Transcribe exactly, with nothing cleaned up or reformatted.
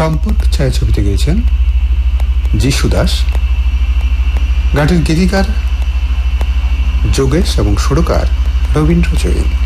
সম্পর্ক ছায়াছবিতে গেয়েছেন যিশু দাস। গানটির গীতিকার যোগেশ এবং সুরকার রবীন্দ্র জৈন।